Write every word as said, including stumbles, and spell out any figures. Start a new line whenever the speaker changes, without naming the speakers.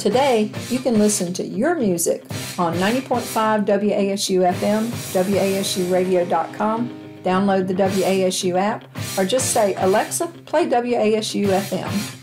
Today, you can listen to your music on ninety point five W A S U F M, W A S U radio dot com, download the W A S U app, or just say, Alexa, play W A S U F M.